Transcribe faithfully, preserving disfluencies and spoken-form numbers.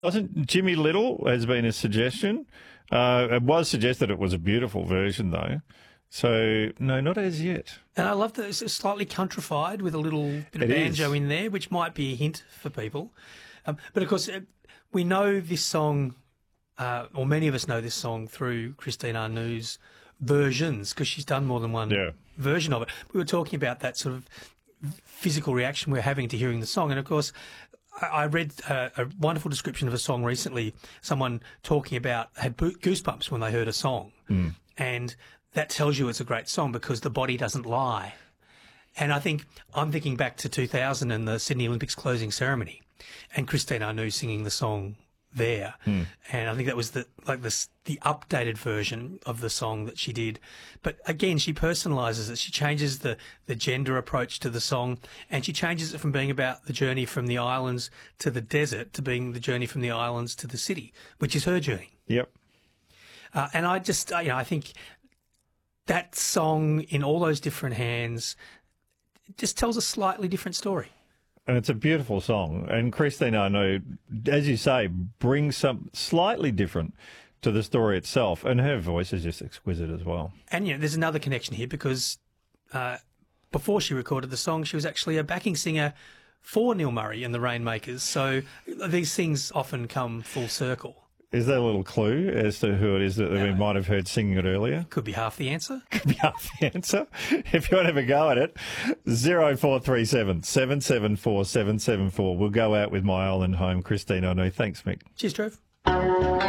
Wasn't Jimmy Little has been a suggestion? Uh, it was suggested it was a beautiful version, though. So, no, not as yet. And I love that it's slightly countrified with a little bit of It banjo is. in there, which might be a hint for people. Um, but, of course, uh, we know this song, uh, or many of us know this song through Christine Arnoux versions, because she's done more than one Yeah. version of it. We were talking about that sort of physical reaction we're having to hearing the song. And, of course, I I read uh, a wonderful description of a song recently, someone talking about had bo- goosebumps when they heard a song. Mm. And that tells you it's a great song because the body doesn't lie. And I think I'm thinking back to two thousand and the Sydney Olympics closing ceremony and Christine Arnoux singing the song there. Mm. And I think that was the like the, the updated version of the song that she did. But again, she personalises it. She changes the, the gender approach to the song and she changes it from being about the journey from the islands to the desert to being the journey from the islands to the city, which is her journey. Yep. Uh, and I just, uh, you know, I think that song in all those different hands just tells a slightly different story. And it's a beautiful song. And Christine Arnoux, as you say, brings something slightly different to the story itself. And her voice is just exquisite as well. And, you know, there's another connection here because uh, before she recorded the song, she was actually a backing singer for Neil Murray and the Rainmakers. So these things often come full circle. Is there a little clue as to who it is that we might have heard singing it earlier? Could be half the answer. Could be half the answer. If you want to have a go at it, zero four three seven, seven seven four, seven seven four. We'll go out with my island home, Christine Arnoux. Thanks, Mick. Cheers, Trev.